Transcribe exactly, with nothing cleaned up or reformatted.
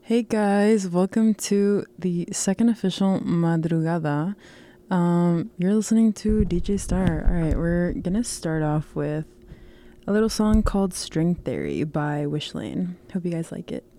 Hey guys, welcome to the second official Madrugada. Um, you're listening to D J Star. Alright, we're gonna start off with a little song called String Theory by Wishlane. Hope you guys like it.